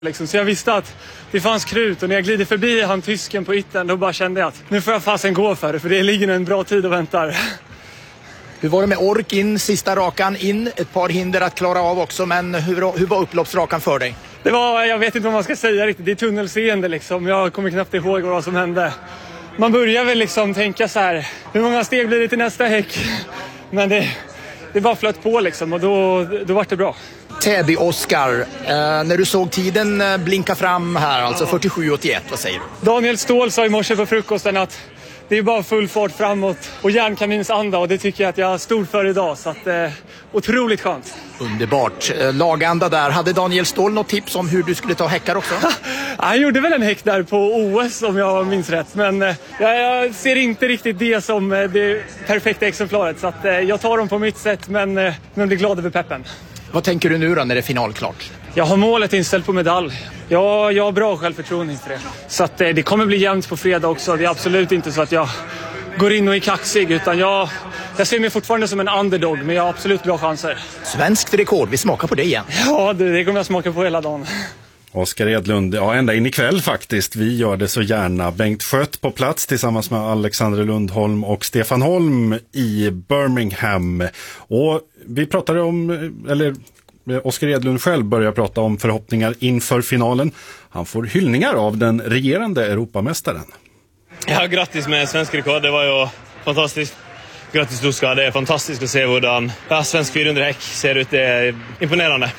liksom. Så jag visste att det fanns krut, och när jag glider förbi han tysken på itten, då bara kände jag att nu får jag fasen gå för det, för det ligger en bra tid och väntar. Hur var det med ork in, sista rakan in, ett par hinder att klara av också, men hur var upploppsrakan för dig? Det var, jag vet inte vad man ska säga riktigt, det är tunnelseende liksom, jag kommer knappt ihåg vad som hände. Man börjar väl liksom tänka så här, hur många steg blir det till nästa häck? Men det bara flöt på liksom, och då var det bra. Täby Oskar, när du såg tiden blinka fram här, alltså 47,81, vad säger du? Daniel Ståhl sa i morse på frukosten att det är bara full fart framåt och järnkamins anda, och det tycker jag att jag har stor för idag, så att otroligt skönt. Underbart. Laganda där. Hade Daniel Ståhl något tips om hur du skulle ta häckar också? Han gjorde väl en häck där på OS om jag minns rätt, men jag ser inte riktigt det som det perfekta exemplaret, så att jag tar dem på mitt sätt, men blir glad över peppen. Vad tänker du nu då när det är finalklart? Jag har målet inställt på medalj. Jag har bra självförtroende inför det. Så att det kommer bli jämnt på fredag också. Det är absolut inte så att jag går in och är kaxig, utan jag ser mig fortfarande som en underdog, men jag har absolut bra chanser. Svenskt rekord, vi smakar på det igen. Ja, det kommer jag smaka på hela dagen. Oskar Edlund, ja, ända in ikväll faktiskt. Vi gör det så gärna. Bengt Schött på plats tillsammans med Alexander Lundholm och Stefan Holm i Birmingham. Och vi pratade om, eller Oskar Edlund själv börjar prata om förhoppningar inför finalen. Han får hyllningar av den regerande Europamästaren. Ja, grattis med svensk rekord. Det var ju fantastiskt. Grattis Duska, det är fantastiskt att se hur svensk 400 häck ser ut. Det är imponerande.